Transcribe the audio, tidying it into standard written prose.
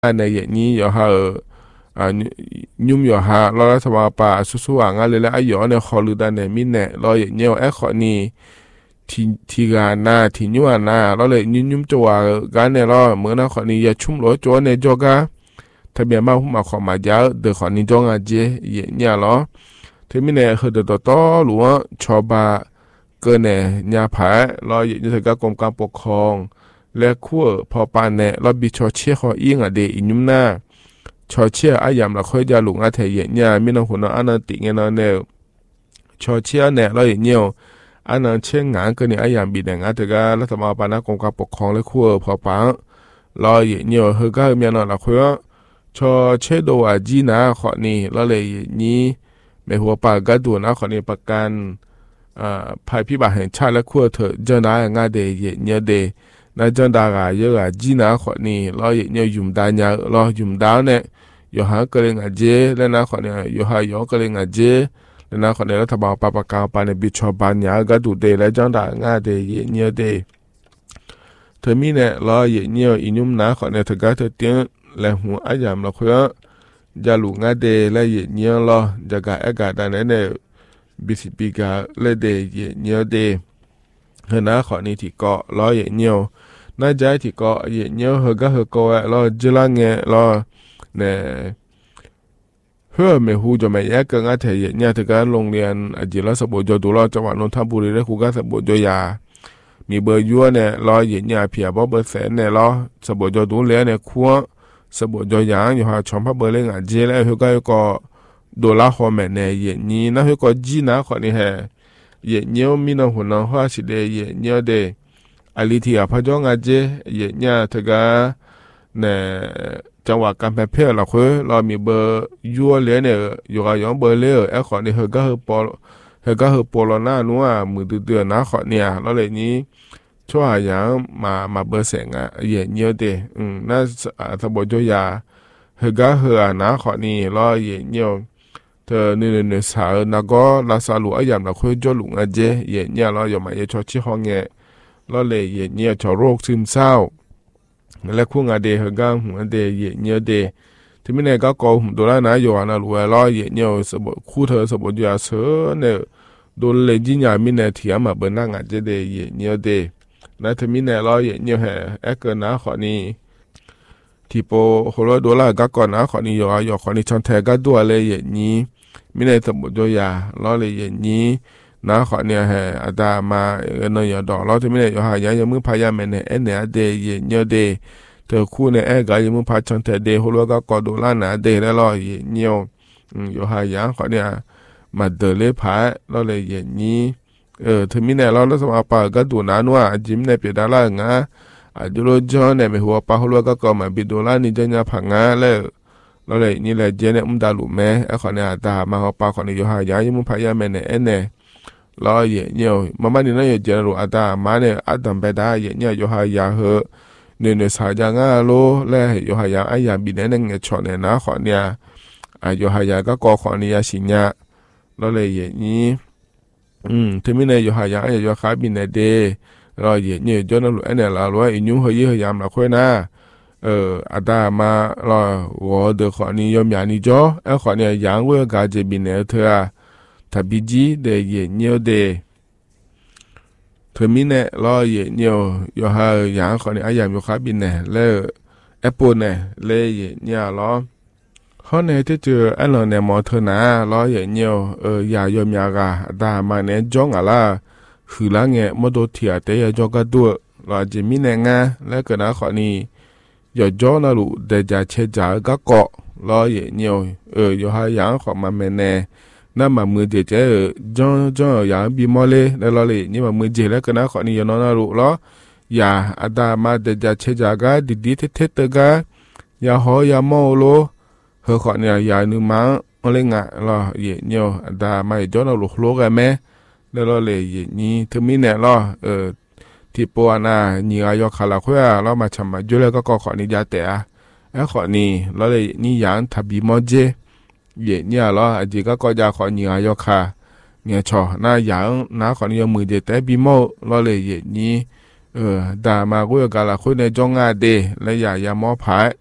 ในอย่างนี้อย่าหายุ่มอย่าหาเราสมาป่าสู้ๆงานเลยแล้วไอ้หยอเนี่ยขอลือดันเนี่ยมินเนี่ยเราอย่างเงี้ยไอ้ขอนี่ทีงานหน้าทียุ่งหน้าเราเลยยุ่มจัวกันเนี่ยเราเหมือนนะขอนี่อย่าชุ่มหลอจัวเนี่ยจอกะทะเบียนมาหุ้มมาขอมาเยอะเดี๋ยวขอนี่จงอาเจอย่างเงี้ยเราที่มินเนี่ยคือเดี๋ยวต่อหรือว่าชาวบ้านเกินเนี่ยญาผาเราอย่างนี้ถือกับกรมการปกครองและขั้วพอปานเนี่ยเราบิชอเชี่ยขออิงอ่ะเดอินยุ่มหน้าชอเชี่ยอายามเราค่อยจะหลงอาเทียเนี่ยมีน้องหัวน้องอันนั้นติเงี้ยเนี่ยชอเชี่ยเนี่ยเราอย่างเงี้ยอันนั้นเช่นงานก็เนี่ยอายามบิดงานแต่ก็รัฐบาลปานะกรมการปกครองและขั้วพอปานเราอย่างเงี้ยเฮก็มีน้องเราค่อยชอเชี่ยโดอาจีนะขอนี่เราเลยนี้ไม่หัวปากก็ดูนะขอนี่ประกันภัยพิบัติแห่งชาติและขั้วเถอะเจ้าหน้างานเดย์เนี่ยเดย์那这大个有个济南话呢，老爷要用大家老用到呢，有下个人阿姐，那可能有下有个人阿姐，那可能他把爸爸教把那比较把伢个都得来长大俺的爷爷的，他们呢老爷爷因为那可能他个他点来胡阿样了个，假如俺的来爷爷了，这个一个但呢，比是比个来的爷爷的。เฮน่าขอนี่ที่เกาะล้อเหยียดเนียวน่าใจที่เกาะเหยียดเนียวเฮก็เฮก็ล้อจิลังเงล้อเนี่ยเพื่อไม่หูจะไม่แยกกันอาเทียเนี่ยถึงการโรงเรียนอาจิรสบุจดูล้อจังหวัดนนทบุรีและครูก็สบุจยามีเบอร์ยัวเนี่ยล้อเหยียดเนี่ยเพียบเบอร์แสนเนี่ยล้อสบุจดูแล้วเนี่ยคัวสบุจยางอยู่หาชมพระเบอร์เล่งอาเจแล้วเฮก็ดูล้อหัวแม่เนี่ยเหยียดนี้นะเฮก็จีน่าขอนี่แฮ也鸟咪那湖南话是的也鸟的，阿里提阿帕庄阿姐也鸟这个呢，จังหวะการแพร่เพื่อเราคือเรามีเบอร์ยัวเลี้ยเนี่ยอยู่กับย้อนเบอร์เลี้ยไอ้ขอนี่เฮก็เฮปอปอลหน้านัวมือเดือนนะขอเนี่ยเราเลยนี้ช่วยอย่างมาเบอร์เสียงอ่ะเย่เนี่ยเดน่าสบจยาเฮก็เฮนะขอนี่เราเย่เนี่ยเธอเนี่ยสาวนักก็ลาซาลูอาอย่างเราคุยจลุงอาเจเย่เนี่ยเราอย่ามาเย่ชอชิห้องเงี้ยเราเลยเย่เนี่ยชอโรคซึมเศร้าและคู่งานเดเฮก็หัวเดเย่เนี่ยเดที่ไม่แน่ก็กอหุ่มตัวนั้นนะอยู่นะรวยเราเย่เนี่ยสบคู่เธอสบอยู่อาเสือเนี่ยโดนเลยจินยามิเนี่ยเถียมาเบอร์นั่งอาเจเดเย่เนี่ยเดนะที่ไม่แน่เราเย่เนี่ยแห่เอ็กเกอร์นะขอนี้ที่โปโฮโลโดลาก็ก่อนนะขอนี้อยู่ขอนี้ชอนแทก็ด้วยเลยเย่นี้มิได้สมบูรณ์ยาล้อเลยอย่างนี้นะขอเนี่ยแห่อาดามาเนยดอกล้อที่ไม่ได้อยู่หายยังมือพายามันเนี่ยเนี่ยเดย์เยอะเดย์เธอคู่เนี่ยก็ยังมือพาชันเธอเดย์หัวก็กอดล้านนะเดย์แล้วล้อเยี่ยวอยู่หายขอเนี่ยมาเดเลยพายล้อเลยอย่างนี้เธอมิเนี่ยล้อแล้วสมาปาก็ดูน้านัวจิมเนี่ยเปียดาล่างะดูโลจอเนี่ยไม่หัวปาหัวก็กอมาบิดล้านนี่จะเนี่ยผังงาแล้วเราเลยนี่แหละเจเนี่ยดาลุแม่ไอ้คนเนี่ยตามาเขาปาคนนี้อยู่หายยังมุพยามันเนี่ยเราเยี่ยมานี่นั่นเจเนี่ยรู้ตามาเนี่ยดัมเบดาเยี่ยอยู่หายเหอะเนี่ยสายจางโลแล้วอยู่หายไอ้ยาบินเนี่ยเงี้ยชอนเนี่ยนะคนเนี่ยอยู่หายก็กอคนเนี่ยสิเนี่ยเราเลยนี่ที่ไม่เนี่ยอยู่หายไอ้อยู่ขาบินเนี่ยเดเราเนี่ยจนรู้เนี่ยเราว่าอินยูเฮียยามเราค่อยนะอาดามาเราว่าเด็กคนนี้ยอมอย่างนี้จ้ะไอ้คนนี้ยังเวกาเจบินเถอะถ้าบิจีเดียเนียวเดเธอมีเนี่ยเราเนียวอยู่หาอย่างคนนี้ไอ้ยังอยู่ขาบินเนี่ยแล้วแอปเปิลเนี่ยเลยเนี่ยเราเขาเนี่ยที่เจอไอ้เราเนี่ยมอเธอนะเราเนี่ยอย่ายอมอย่างอาดามาเนี่ยจ้องอะไรคือละเงี้ยมาดูเถียแต่อย่าจ้องกันตัวเราจะมีเนี่ยไงแล้วก็นะคนนี้อย่าจ้องนะลูกเดี๋ยวจะเชื่อใจก็เกาะล้อเยี่ยวอยู่หาอย่างของมันแน่นั่นมามือเจ๊จ้องอย่างบีมอเลยแล้วล้อเลยนี่มามือเจ๊แล้วก็นะขอนี่อย่านอนนะลูกล้ออย่าอาดามาเดี๋ยวจะเชื่อใจก็ดีเท่ๆก็อย่าหออย่ามอโลเฮขอเนี่ยอย่านึกมั้งอะไรเงี้ยล้อเยี่ยวอาดามาจ้องนะลูกโลกันไหมแล้วล้อเลยนี่ถึงมีเนี่ยล้อที่ปัวน่ะนี่อายอคาลาคุยเรามาชมมาจุเลก็ขอนี่ยาแต่ไอ้ขอนี่เราเลยนี่ยังทับบีมอเจเนี่ยเราอดีก็จะขอนี่อายอคาเนี่ยชอน่ายังน่าขอนี่มือเดแต่บีมอเราเลยนี่ด่ามาคุยกันละคุยในจงอาเดและอย่ามอผาย